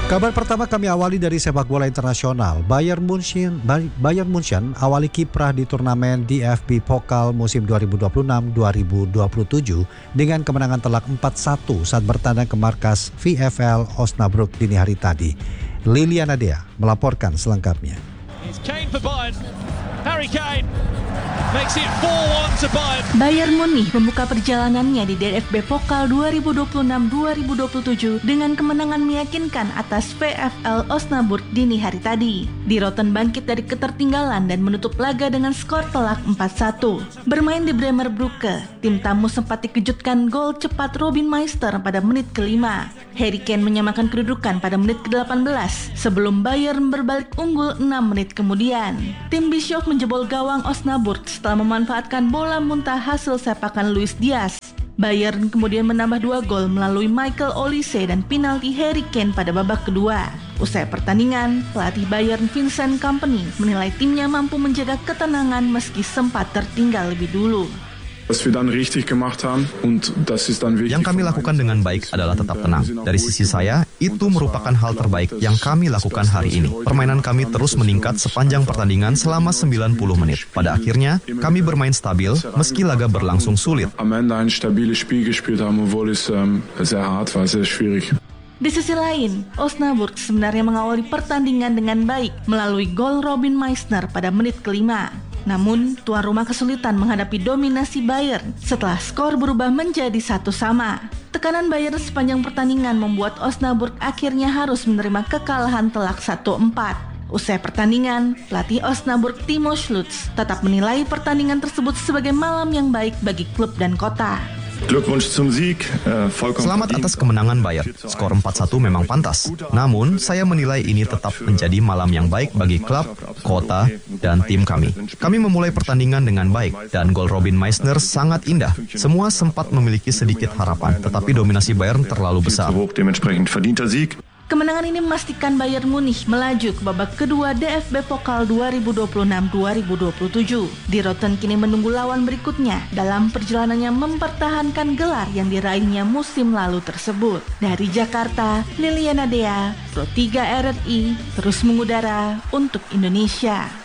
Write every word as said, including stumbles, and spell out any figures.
Kabar pertama kami awali dari sepak bola internasional. Bayern Munchen, Bayern Munchen awali kiprah di turnamen D F B Pokal musim dua ribu dua puluh enam dua ribu dua puluh tujuh dengan kemenangan telak empat satu saat bertandang ke markas V F L Osnabrück dini hari tadi. Liliana Dea melaporkan selengkapnya. Kane for Bayern. Harry Kane makes it four one to Bayern. Bayern Munich membuka perjalanannya di D F B Pokal dua ribu dua puluh enam dua ribu dua puluh tujuh dengan kemenangan meyakinkan atas V F L Osnabrück dini hari tadi. Di Rotten bangkit dari ketertinggalan dan menutup laga dengan skor telak empat satu. Bermain di Bremer Brugge, tim tamu sempat dikejutkan gol cepat Robin Meister pada menit kelima. Harry Kane menyamakan kedudukan pada menit ke delapan belas sebelum Bayern berbalik unggul enam menit kemudian. Tim Bischoff menjebol gawang Osnabrück setelah memanfaatkan bola muntah hasil sepakan Luis Diaz. Bayern kemudian menambah dua gol melalui Michael Olise dan penalti Harry Kane pada babak kedua. Usai pertandingan, pelatih Bayern Vincent Kompany menilai timnya mampu menjaga ketenangan meski sempat tertinggal lebih dulu. Yang kami lakukan dengan baik adalah tetap tenang. Dari sisi saya, itu merupakan hal terbaik yang kami lakukan hari ini. Permainan kami terus meningkat sepanjang pertandingan selama sembilan puluh menit. Pada akhirnya, kami bermain stabil meski laga berlangsung sulit. Di sisi lain, Osnabrück sebenarnya mengawali pertandingan dengan baik melalui gol Robin Meister pada menit kelima. Namun, tuan rumah kesulitan menghadapi dominasi Bayern setelah skor berubah menjadi satu sama. Tekanan Bayern sepanjang pertandingan membuat Osnabrück akhirnya harus menerima kekalahan telak satu empat. Usai pertandingan, pelatih Osnabrück Timo Schulz tetap menilai pertandingan tersebut sebagai malam yang baik bagi klub dan kota. Selamat atas kemenangan Bayern. Skor empat satu memang pantas. Namun, saya menilai ini tetap menjadi malam yang baik bagi klub, kota, dan tim kami. Kami memulai pertandingan dengan baik, dan gol Robin Meister sangat indah. Semua sempat memiliki sedikit harapan, tetapi dominasi Bayern terlalu besar. Kemenangan ini memastikan Bayern Munich melaju ke babak kedua D F B Pokal dua ribu dua puluh enam dua ribu dua puluh tujuh. Di Rotten kini menunggu lawan berikutnya dalam perjalanannya mempertahankan gelar yang diraihnya musim lalu tersebut. Dari Jakarta, Liliana Dea, Pro tiga R R I, terus mengudara untuk Indonesia.